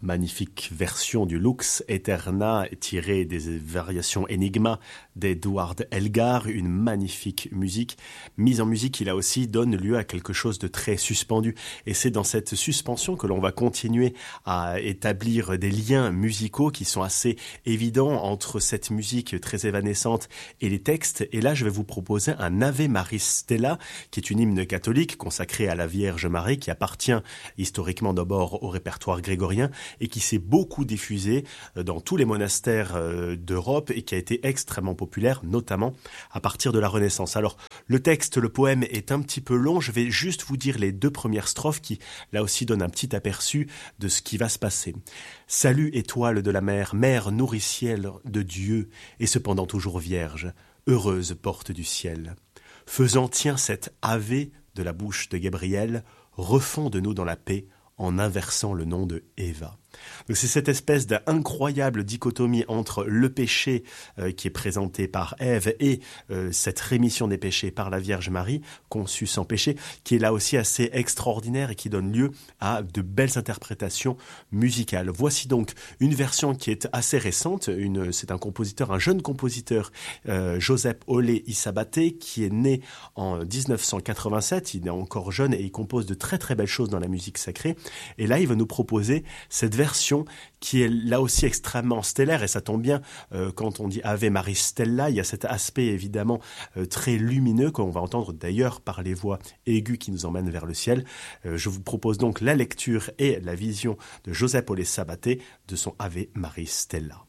Magnifique version du Lux Aeterna tirée des variations Enigma d'Edward Elgar, une magnifique musique. Mise en musique, il a aussi donne lieu à quelque chose de très suspendu. Et c'est dans cette suspension que l'on va continuer à établir des liens musicaux qui sont assez évidents entre cette musique très évanescente et les textes. Et là, je vais vous proposer un Ave Maris Stella, qui est une hymne catholique consacrée à la Vierge Marie, qui appartient historiquement d'abord au répertoire grégorien, et qui s'est beaucoup diffusé dans tous les monastères d'Europe et qui a été extrêmement populaire, notamment à partir de la Renaissance. Alors, le texte, le poème est un petit peu long, je vais juste vous dire les 2 premières strophes qui, là aussi, donnent un petit aperçu de ce qui va se passer. Salut étoile de la mer, mère nourricière de Dieu, et cependant toujours vierge, heureuse porte du ciel. Faisant tien cette Ave de la bouche de Gabriel, refonde-nous dans la paix en inversant le nom de Eva. Donc c'est cette espèce d'incroyable dichotomie entre le péché qui est présenté par Ève et cette rémission des péchés par la Vierge Marie, conçue sans péché, qui est là aussi assez extraordinaire et qui donne lieu à de belles interprétations musicales. Voici donc une version qui est assez récente. C'est un jeune compositeur, Josep Olé Isabate, qui est né en 1987. Il est encore jeune et il compose de très très belles choses dans la musique sacrée. Et là, il va nous proposer cette version qui est là aussi extrêmement stellaire, et ça tombe bien, quand on dit Ave Maris Stella, il y a cet aspect évidemment très lumineux qu'on va entendre d'ailleurs par les voix aiguës qui nous emmènent vers le ciel. Je vous propose donc la lecture et la vision de Josep Olé Sabaté de son Ave Maris Stella.